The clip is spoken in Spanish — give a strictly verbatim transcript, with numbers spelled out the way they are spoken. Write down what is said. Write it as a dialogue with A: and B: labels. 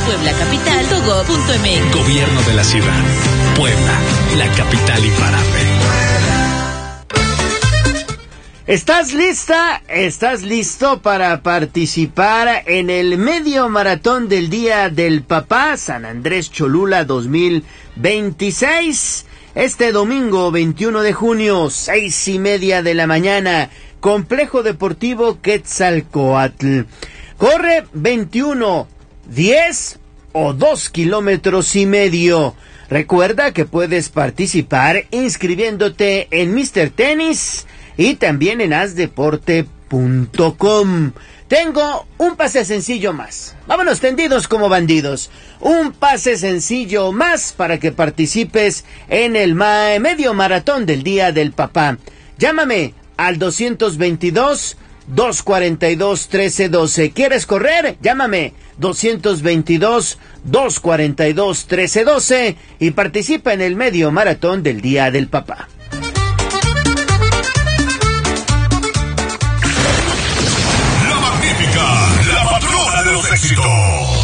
A: puebla capital punto gob punto eme equis.
B: Gobierno de la ciudad. Puebla, la capital imparable.
C: ¿Estás lista? ¿Estás listo para participar en el medio maratón del Día del Papá San Andrés Cholula dos mil veintiséis? Este domingo veintiuno de junio, seis y media de la mañana, Complejo Deportivo Quetzalcóatl. Corre veintiuno, diez o dos kilómetros y medio. Recuerda que puedes participar inscribiéndote en míster Tenis y también en haz deporte punto com. Tengo un pase sencillo más. Vámonos tendidos como bandidos. Un pase sencillo más para que participes en el ma- medio maratón del Día del Papá. Llámame al doscientos veintidós, doscientos cuarenta y dos, trece doce. ¿Quieres correr? Llámame doscientos veintidós, doscientos cuarenta y dos, trece doce y participa en el medio maratón del Día del Papá.
D: La magnífica, la patrona de los éxitos.